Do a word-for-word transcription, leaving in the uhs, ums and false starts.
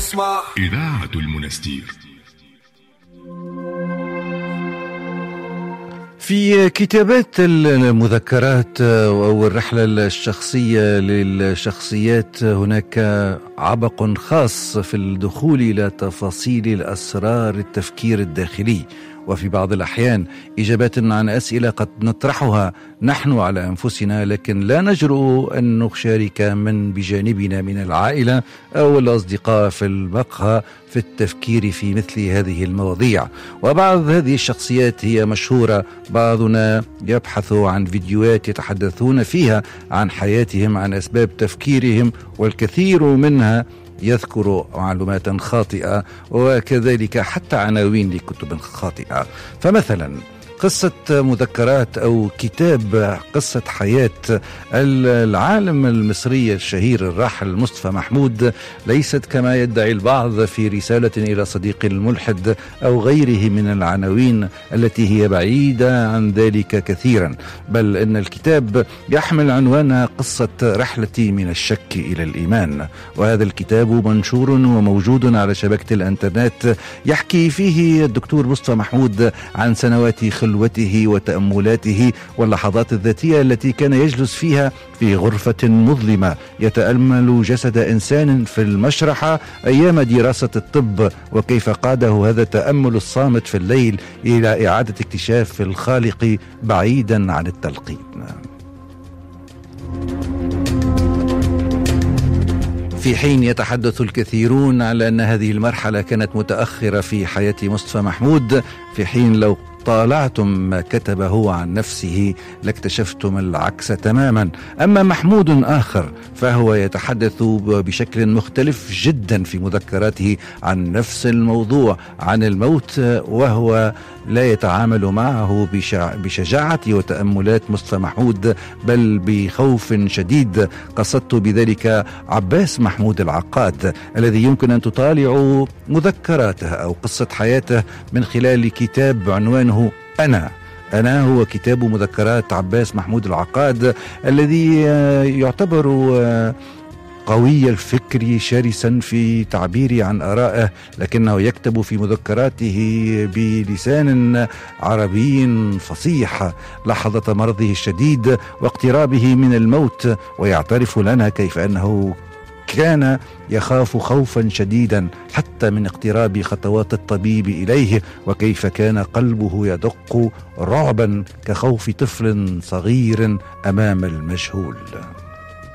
اسمع إذاعة المنستير. في كتابات المذكرات أو الرحلة الشخصية للشخصيات هناك عبق خاص في الدخول إلى تفاصيل الأسرار التفكير الداخلي، وفي بعض الأحيان إجابات عن أسئلة قد نطرحها نحن على أنفسنا لكن لا نجرؤ أن نشارك من بجانبنا من العائلة أو الأصدقاء في المقهى في التفكير في مثل هذه المواضيع. وبعض هذه الشخصيات هي مشهورة، بعضنا يبحث عن فيديوهات يتحدثون فيها عن حياتهم، عن أسباب تفكيرهم، والكثير منها يذكر معلومات خاطئة وكذلك حتى عناوين لكتب خاطئة. فمثلا قصة مذكرات أو كتاب قصة حياة العالم المصري الشهير الراحل مصطفى محمود ليست كما يدعي البعض في رسالة إلى صديق الملحد أو غيره من العناوين التي هي بعيدة عن ذلك كثيرا، بل إن الكتاب يحمل عنوان قصة رحلتي من الشك إلى الإيمان. وهذا الكتاب منشور وموجود على شبكة الإنترنت، يحكي فيه الدكتور مصطفى محمود عن سنوات خلوته وتأملاته واللحظات الذاتية التي كان يجلس فيها في غرفة مظلمة يتأمل جسد إنسان في المشرحة أيام دراسة الطب، وكيف قاده هذا التأمل الصامت في الليل إلى إعادة اكتشاف الخالق بعيدا عن التلقين. في حين يتحدث الكثيرون على أن هذه المرحلة كانت متأخرة في حياة مصطفى محمود، في حين لو طالعتم ما كتبه عن نفسه لاكتشفتم العكس تماما. أما محمود آخر فهو يتحدث بشكل مختلف جدا في مذكراته عن نفس الموضوع، عن الموت، وهو لا يتعامل معه بشجاعة وتأملات مصطفى محمود بل بخوف شديد. قصدت بذلك عباس محمود العقاد الذي يمكن أن تطالعوا مذكراته أو قصة حياته من خلال كتاب عنوانه أنا أنا هو كتاب مذكرات عباس محمود العقاد الذي يعتبر قوي الفكر، شرسا في تعبيره عن آرائه، لكنه يكتب في مذكراته بلسان عربي فصيح لحظة مرضه الشديد واقترابه من الموت، ويعترف لنا كيف أنه كان يخاف خوفا شديدا حتى من اقتراب خطوات الطبيب إليه، وكيف كان قلبه يدق رعبا كخوف طفل صغير أمام المجهول.